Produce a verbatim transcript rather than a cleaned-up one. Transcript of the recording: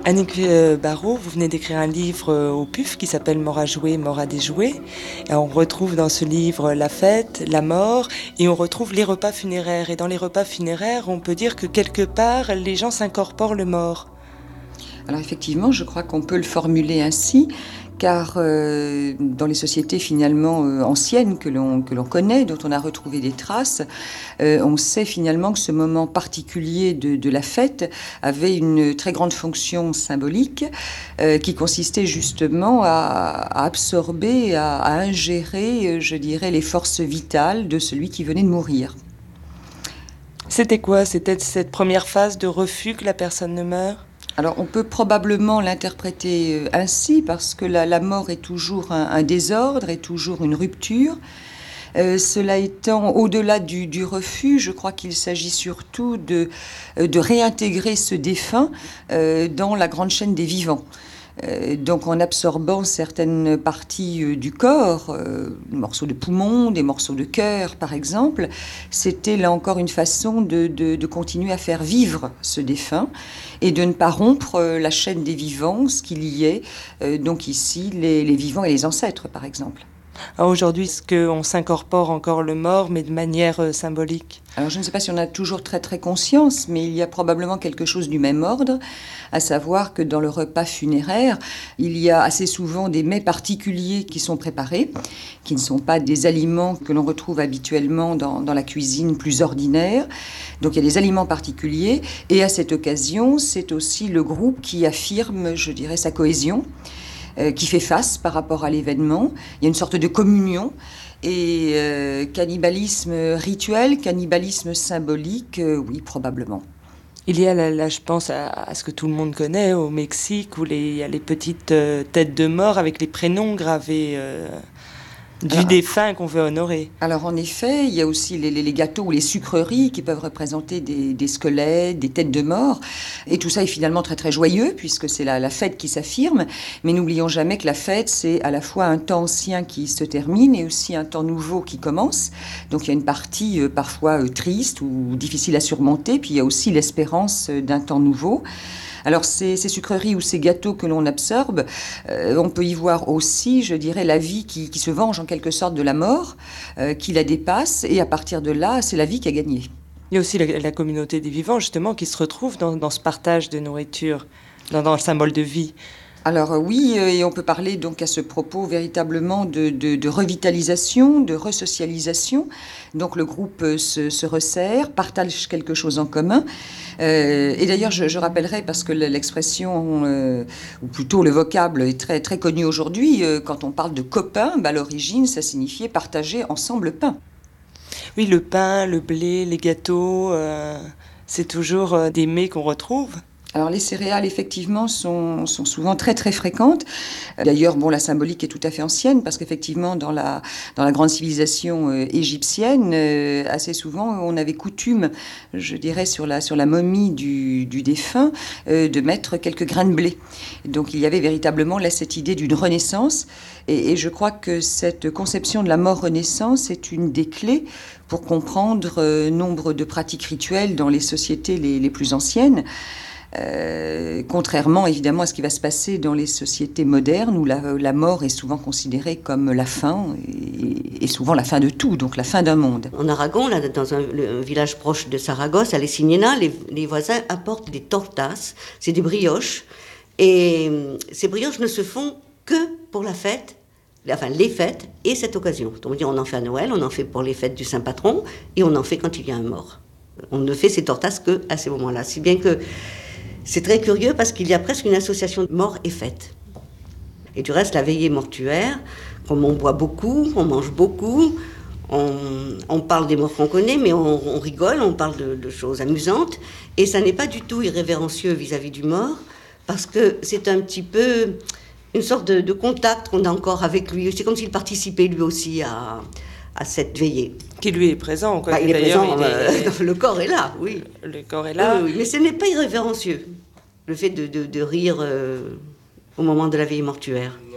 Annick euh, Barraud, vous venez d'écrire un livre euh, au P U F qui s'appelle Mort à jouer, mort à déjouer. Et on retrouve dans ce livre la fête, la mort, et on retrouve les repas funéraires. Et dans les repas funéraires, on peut dire que quelque part, les gens s'incorporent le mort. Alors effectivement, je crois qu'on peut le formuler ainsi, car euh, dans les sociétés finalement euh, anciennes que l'on, que l'on connaît, dont on a retrouvé des traces, euh, on sait finalement que ce moment particulier de, de la fête avait une très grande fonction symbolique euh, qui consistait justement à, à absorber, à, à ingérer, je dirais, les forces vitales de celui qui venait de mourir. C'était quoi? C'était cette première phase de refus que la personne ne meurt? Alors on peut probablement l'interpréter ainsi parce que la, la mort est toujours un, un désordre, est toujours une rupture. Euh, cela étant, au-delà du, du refus, je crois qu'il s'agit surtout de, de réintégrer ce défunt euh, dans la grande chaîne des vivants. Euh, donc en absorbant certaines parties euh, du corps, euh, des morceaux de poumon, des morceaux de cœur par exemple, c'était là encore une façon de, de, de continuer à faire vivre ce défunt et de ne pas rompre euh, la chaîne des vivants, ce qui liait euh, donc ici les, les vivants et les ancêtres par exemple. Alors aujourd'hui, est-ce qu'on s'incorpore encore le mort, mais de manière euh, symbolique? Alors je ne sais pas si on a toujours très très conscience, mais il y a probablement quelque chose du même ordre, à savoir que dans le repas funéraire, il y a assez souvent des mets particuliers qui sont préparés, qui ne sont pas des aliments que l'on retrouve habituellement dans, dans la cuisine plus ordinaire. Donc il y a des aliments particuliers, et à cette occasion, c'est aussi le groupe qui affirme, je dirais, sa cohésion, euh, qui fait face par rapport à l'événement. Il y a une sorte de communion. Et euh, cannibalisme rituel, cannibalisme symbolique, euh, oui, probablement. Il y a là, là je pense à, à ce que tout le monde connaît, au Mexique, où les, il y a les petites euh, têtes de mort avec les prénoms gravés euh, du alors, défunt qu'on veut honorer. Alors en effet, il y a aussi les, les, les gâteaux ou les sucreries qui peuvent représenter des, des squelettes, des têtes de mort. Et tout ça est finalement très très joyeux puisque c'est la, la fête qui s'affirme. Mais n'oublions jamais que la fête, c'est à la fois un temps ancien qui se termine et aussi un temps nouveau qui commence. Donc il y a une partie euh, parfois euh, triste ou difficile à surmonter. Puis il y a aussi l'espérance euh, d'un temps nouveau. Alors ces, ces sucreries ou ces gâteaux que l'on absorbe, euh, on peut y voir aussi, je dirais, la vie qui, qui se venge en quelque sorte de la mort, euh, qui la dépasse, et à partir de là, c'est la vie qui a gagné. Il y a aussi la, la communauté des vivants, justement, qui se retrouve dans, dans ce partage de nourriture, dans, dans le symbole de vie. Alors oui, et on peut parler donc à ce propos véritablement de, de, de revitalisation, de resocialisation. Donc le groupe se, se resserre, partage quelque chose en commun. Euh, et d'ailleurs, je, je rappellerai, parce que l'expression, euh, ou plutôt le vocable, est très, très connu aujourd'hui, euh, quand on parle de copain, bah, à l'origine, ça signifiait partager ensemble le pain. Oui, le pain, le blé, les gâteaux, euh, c'est toujours euh, des mets qu'on retrouve. Alors les céréales, effectivement, sont, sont souvent très très fréquentes. D'ailleurs, bon, la symbolique est tout à fait ancienne parce qu'effectivement, dans la, dans la grande civilisation euh, égyptienne, euh, assez souvent, on avait coutume, je dirais, sur la, sur la momie du, du défunt, euh, de mettre quelques grains de blé. Donc il y avait véritablement là cette idée d'une renaissance. Et, et je crois que cette conception de la mort-renaissance est une des clés pour comprendre euh, nombre de pratiques rituelles dans les sociétés les, les plus anciennes. Euh, contrairement évidemment à ce qui va se passer dans les sociétés modernes où la, la mort est souvent considérée comme la fin et, et souvent la fin de tout, donc la fin d'un monde. En Aragon, là, dans un, un village proche de Saragosse, à Lesinena, les, les voisins apportent des tortas, c'est des brioches, et ces brioches ne se font que pour la fête, enfin les fêtes et cette occasion. On dit on en fait à Noël, on en fait pour les fêtes du Saint-Patron et on en fait quand il y a un mort. On ne fait ces tortas que à ces moments-là, si bien que c'est très curieux parce qu'il y a presque une association de mort et fête. Et du reste, la veillée mortuaire, comme on boit beaucoup, on mange beaucoup, on, on parle des morts qu'on connaît, mais on, on rigole, on parle de, de choses amusantes. Et ça n'est pas du tout irrévérencieux vis-à-vis du mort, parce que c'est un petit peu une sorte de, de contact qu'on a encore avec lui. C'est comme s'il participait lui aussi à, à cette veillée. Qui lui est présent, quoi. Bah, il est présent, il est... euh, le corps est là, oui. Le corps est là. Euh, oui, mais ce n'est pas irrévérencieux, le fait de, de, de rire euh, au moment de la veillée mortuaire.